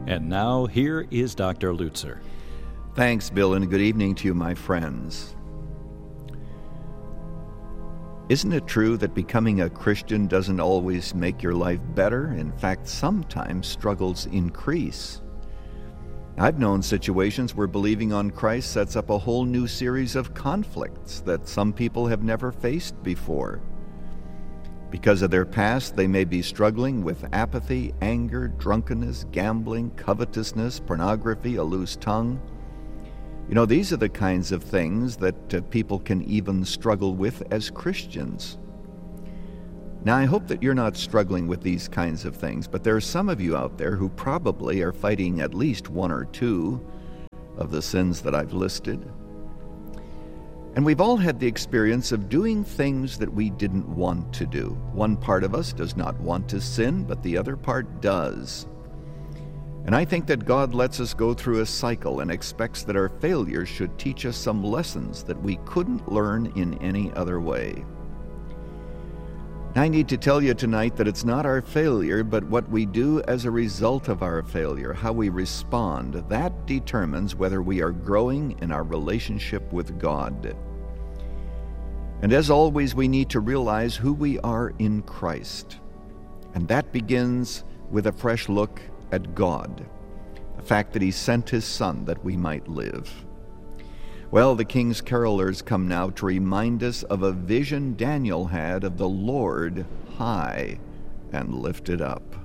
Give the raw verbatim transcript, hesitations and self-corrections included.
And now, here is Doctor Lutzer. Thanks, Bill, and good evening to you, my friends. Isn't it true that becoming a Christian doesn't always make your life better? In fact, sometimes struggles increase. I've known situations where believing on Christ sets up a whole new series of conflicts that some people have never faced before. Because of their past, they may be struggling with apathy, anger, drunkenness, gambling, covetousness, pornography, a loose tongue. You know, these are the kinds of things that uh, people can even struggle with as Christians. Now, I hope that you're not struggling with these kinds of things, but there are some of you out there who probably are fighting at least one or two of the sins that I've listed. And we've all had the experience of doing things that we didn't want to do. One part of us does not want to sin, but the other part does. And I think that God lets us go through a cycle and expects that our failures should teach us some lessons that we couldn't learn in any other way. I need to tell you tonight that it's not our failure, but what we do as a result of our failure, how we respond, that determines whether we are growing in our relationship with God. And as always, we need to realize who we are in Christ. And that begins with a fresh look at God, the fact that He sent His Son that we might live. Well, the King's carolers come now to remind us of a vision Daniel had of the Lord high and lifted up.